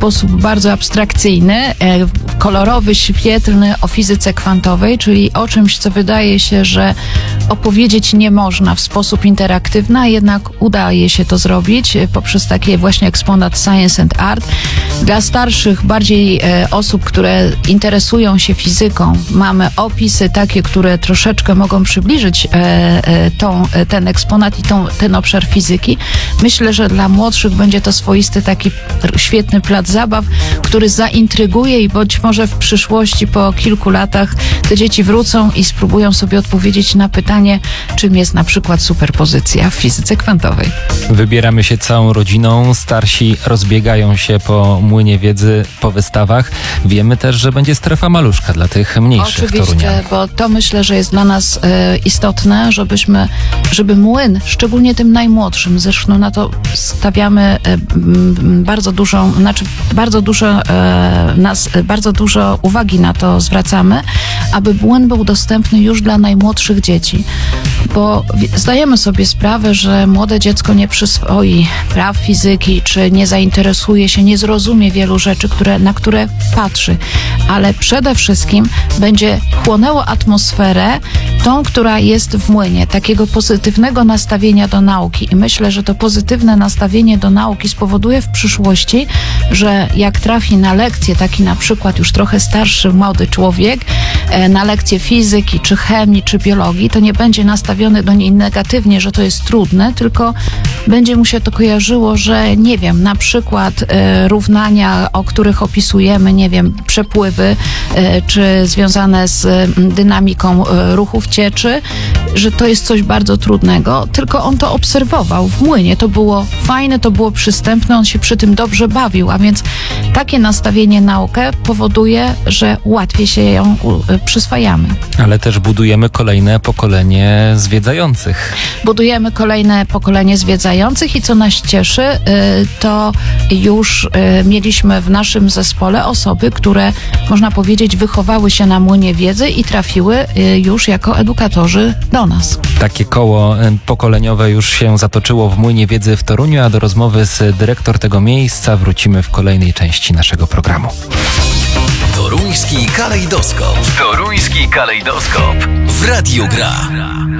sposób bardzo abstrakcyjny, kolorowy, świetlny o fizyce kwantowej, czyli o czymś, co wydaje się, że opowiedzieć nie można w sposób interaktywny, a jednak udaje się to zrobić poprzez takie właśnie eksponat Science and Art. Dla starszych, bardziej osób, które interesują się fizyką, mamy opisy takie, które troszeczkę mogą przybliżyć ten eksponat i ten obszar fizyki. Myślę, że dla młodszych będzie to swoisty taki świetny plac zabaw, który zaintryguje i być może w przyszłości, po kilku latach, te dzieci wrócą i spróbują sobie odpowiedzieć na pytanie, czym jest na przykład superpozycja w fizyce kwantowej. Wybieramy się całą rodziną, starsi rozbiegają się po młynie wiedzy, po wystawach. Wiemy też, że będzie strefa maluszka dla tych mniejszych Oczywiście, Torunian. bo to myślę, że jest dla nas istotne, żeby młyn, szczególnie tym najmłodszym, zresztą na to stawiamy bardzo dużo uwagi na to zwracamy, aby młyn był dostępny już dla najmłodszych dzieci, bo zdajemy sobie sprawę, że młode dziecko nie przyswoi praw fizyki, czy nie zainteresuje się, nie zrozumie wielu rzeczy, na które patrzy, ale przede wszystkim będzie chłonęło atmosferę, tą, która jest w młynie, takiego pozytywnego nastawienia do nauki. I myślę, że to pozytywne nastawienie do nauki spowoduje w przyszłości, że jak trafi na lekcję taki na przykład już trochę starszy, młody człowiek, na lekcję fizyki, czy chemii, czy biologii, to nie będzie nastawiony do niej negatywnie, że to jest trudne, tylko będzie mu się to kojarzyło, że nie wiem, na przykład równania, o których opisujemy, nie wiem, przepływy, czy związane z dynamiką ruchów cieczy, że to jest coś bardzo trudnego, tylko on to obserwował w młynie. To było fajne, to było przystępne, on się przy tym dobrze bawił, a więc takie nastawienie na naukę powoduje, że łatwiej się ją przyswajamy. Ale też budujemy kolejne pokolenie zwiedzających. Budujemy kolejne pokolenie zwiedzających i co nas cieszy, to już mieliśmy w naszym zespole osoby, które, można powiedzieć, wychowały się na młynie wiedzy i trafiły już jako edukatorzy do nas. Takie koło pokoleniowe już się zatoczyło w Młynie Wiedzy w Toruniu, a do rozmowy z dyrektor tego miejsca wrócimy w kolejnej części naszego programu. Toruński kalejdoskop. Toruński kalejdoskop. W Radiu Gra.